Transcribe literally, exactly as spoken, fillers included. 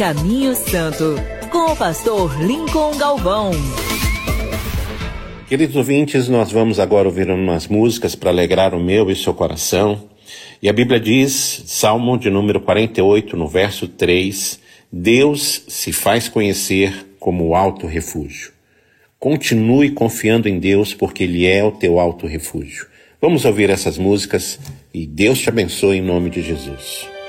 Caminho Santo, com o pastor Lincoln Galvão. Queridos ouvintes, nós vamos agora ouvir umas músicas para alegrar o meu e seu coração. E a Bíblia diz, Salmo de número quarenta e oito, no verso três, Deus se faz conhecer como o alto refúgio. Continue confiando em Deus, porque Ele é o teu alto refúgio. Vamos ouvir essas músicas e Deus te abençoe em nome de Jesus.